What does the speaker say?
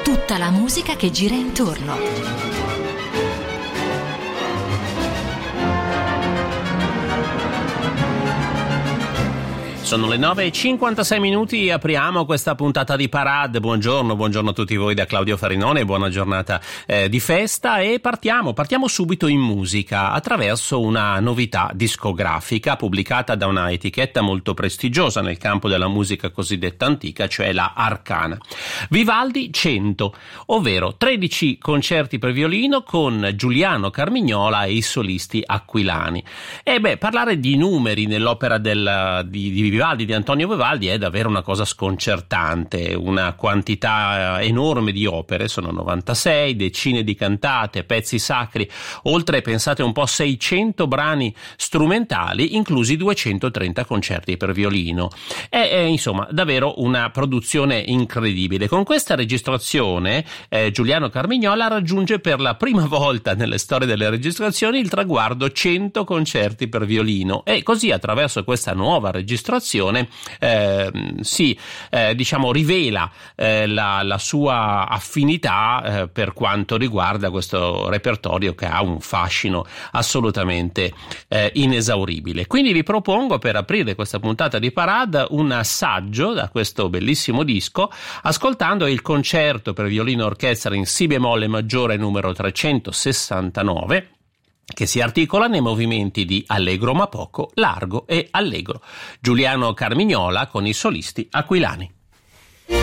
tutta la musica che gira intorno. Sono le 9:56 e apriamo questa puntata di Parade. Buongiorno a tutti voi da Claudio Farinone, buona giornata di festa e partiamo subito in musica attraverso una novità discografica pubblicata da una etichetta molto prestigiosa nel campo della musica cosiddetta antica, cioè la Arcana. Vivaldi 100, ovvero 13 concerti per violino con Giuliano Carmignola e i solisti aquilani. Parlare di numeri nell'opera di Antonio Vivaldi è davvero una cosa sconcertante, una quantità enorme di opere, sono 96, decine di cantate, pezzi sacri, oltre, pensate un po', 600 brani strumentali, inclusi 230 concerti per violino. È insomma davvero una produzione incredibile. Con questa registrazione Giuliano Carmignola raggiunge per la prima volta nelle storie delle registrazioni il traguardo 100 concerti per violino e così attraverso questa nuova registrazione rivela la sua affinità per quanto riguarda questo repertorio che ha un fascino assolutamente inesauribile. Quindi vi propongo, per aprire questa puntata di Parade, un assaggio da questo bellissimo disco, ascoltando il concerto per violino e orchestra in Si bemolle maggiore numero 369, che si articola nei movimenti di allegro ma poco, largo e allegro. Giuliano Carmignola con i solisti aquilani.